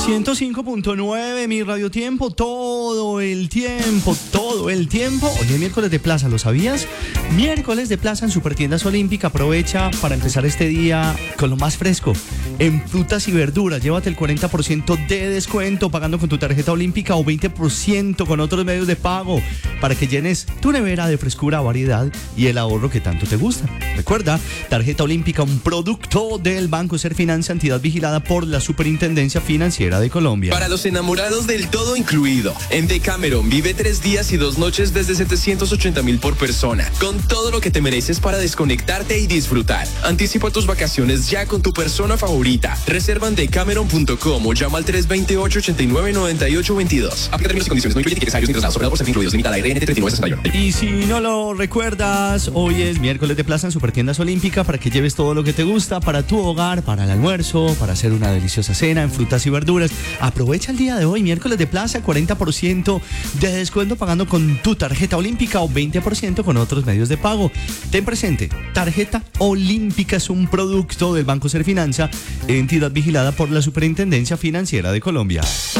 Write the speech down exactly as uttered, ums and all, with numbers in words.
ciento cinco punto nueve, mi radio tiempo, todo el tiempo, todo el tiempo. Hoy es miércoles de plaza, ¿lo sabías? Miércoles de plaza en Supertiendas Olímpica. Aprovecha para empezar este día con lo más fresco. En frutas y verduras, llévate el cuarenta por ciento de descuento pagando con tu tarjeta olímpica o veinte por ciento con otros medios de pago para que llenes tu nevera de frescura, variedad y el ahorro que tanto te gusta. Recuerda, tarjeta olímpica, un producto del Banco Serfinanza, entidad vigilada por la Superintendencia Financiera de Colombia. Para los enamorados del todo incluido, en Decameron vive tres días y dos noches desde setecientos ochenta mil por persona, con todo lo que te mereces para desconectarte y disfrutar. Anticipa tus vacaciones ya con tu persona favorita. Reserva en decameron punto com o llama al tres dos ocho, ocho nueve, nueve ocho dos dos. Aplica términos y condiciones. No incluye tickets aéreos ni traslados sobre por ser incluidos. Limitada R N T treinta y nueve sesenta y uno. Y si no lo recuerdas, hoy es miércoles de plaza en Supertiendas Olímpica para que lleves todo lo que te gusta para tu hogar, para el almuerzo, para hacer una deliciosa cena en frutas y verduras. Aprovecha el día de hoy, miércoles de plaza, cuarenta por ciento de descuento pagando con tu tarjeta olímpica o veinte por ciento con otros medios de pago. Ten presente, tarjeta olímpica es un producto del Banco Serfinanza, entidad vigilada por la Superintendencia Financiera de Colombia.